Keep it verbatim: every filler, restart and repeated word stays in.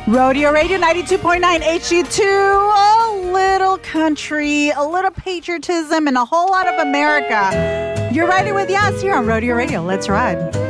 Rodeo Radio ninety-two point nine H D two, a little country, a little patriotism, and a whole lot of America. You're riding with Yas here on Rodeo Radio. Let's ride.